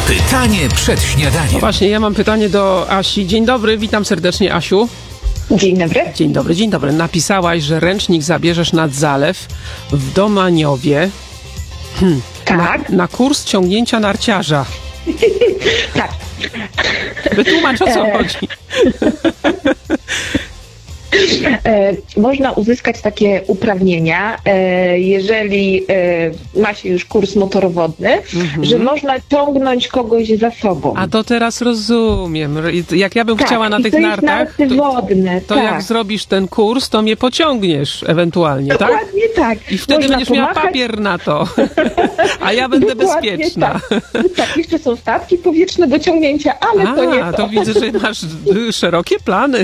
Pytanie przed śniadaniem. No właśnie, ja mam pytanie do Asi. Dzień dobry, witam serdecznie, Asiu. Dzień dobry. Dzień dobry, dzień dobry. Napisałaś, że ręcznik zabierzesz nad zalew w Domaniowie. Tak. Na kurs ciągnięcia narciarza. Tak. Wytłumacz, o co chodzi. Można uzyskać takie uprawnienia, jeżeli ma się już kurs motorowodny, że można ciągnąć kogoś za sobą. A to teraz rozumiem. Jak ja bym chciała na tych nartach, wodne, to jak zrobisz ten kurs, to mnie pociągniesz ewentualnie, tak? Dokładnie tak. I wtedy Można będziesz miała pomachać. papier na to, a ja będę Dokładnie bezpieczna. Tak, jeszcze są statki powietrzne do ciągnięcia, ale to nie to. To widzę, że masz szerokie plany.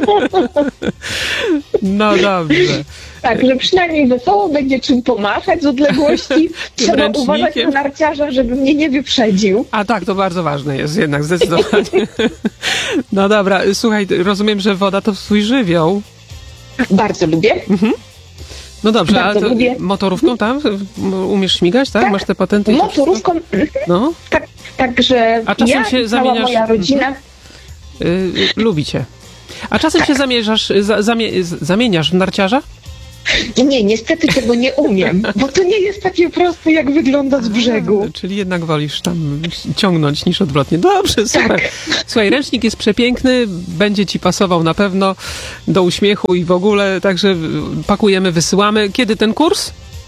No dobrze. Tak, że przynajmniej wesoło będzie czym pomachać z odległości. Trzeba ręcznikiem. uważać na narciarza, żeby mnie nie wyprzedził. A tak, to bardzo ważne jest jednak, zdecydowanie. No dobra, słuchaj, rozumiem, że woda to twój żywioł. Bardzo lubię. No dobrze, Bardzo ale to lubię. motorówką tam umiesz śmigać, tak? Tak. Masz te patenty? i to Motorówką, No, tak, także A czasem ja się i cała zamieniasz- moja rodzina. lubicie. A czasem się zamieniasz w narciarza? Nie, niestety tego nie umiem, bo to nie jest takie proste, jak wygląda z brzegu. Czyli jednak wolisz tam ciągnąć niż odwrotnie. Dobrze, super. Tak. Słuchaj, ręcznik jest przepiękny, będzie ci pasował na pewno do uśmiechu i w ogóle, także pakujemy, wysyłamy. Kiedy ten kurs?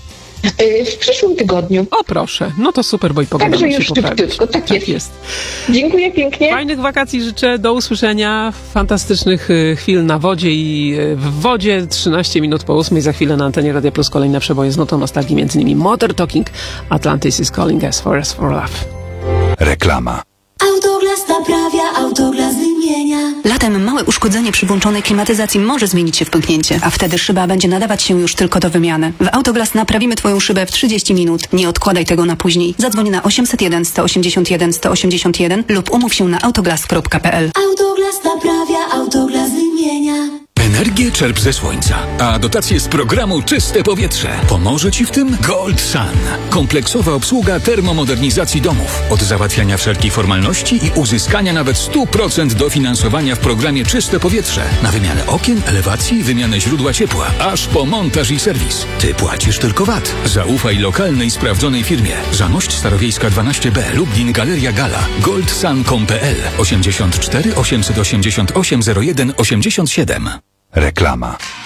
W przyszłym tygodniu. O proszę, no to super, bo i pogadamy Także się już poprawić. szybciutko, tak jest. Dziękuję pięknie. Fajnych wakacji życzę, do usłyszenia, fantastycznych chwil na wodzie i w wodzie. 13 minut po 8, za chwilę na antenie Radia Plus kolejne przeboje z notą nostalgii, między innymi Modern Talking, Atlantis is Calling Us for Love. Reklama. Autoglas naprawia, Autoglas wymienia. Latem małe uszkodzenie przy włączonej klimatyzacji może zmienić się w pęknięcie, a wtedy szyba będzie nadawać się już tylko do wymiany. W Autoglas naprawimy Twoją szybę w 30 minut. Nie odkładaj tego na później. Zadzwoń na 801 181 181 lub umów się na autoglas.pl. Autoglas naprawia, Autoglas wymienia. Energię czerp ze słońca, a dotacje z programu Czyste Powietrze. Pomoże Ci w tym Gold Sun. Kompleksowa obsługa termomodernizacji domów. Od załatwiania wszelkich formalności i uzyskania nawet 100% dofinansowania w programie Czyste Powietrze. Na wymianę okien, elewacji, wymianę źródła ciepła, aż po montaż i serwis. Ty płacisz tylko VAT. Zaufaj lokalnej, sprawdzonej firmie. Zamość Starowiejska 12B, Lublin, Galeria Gala. goldsun.pl 84 888 01 87. Reklama.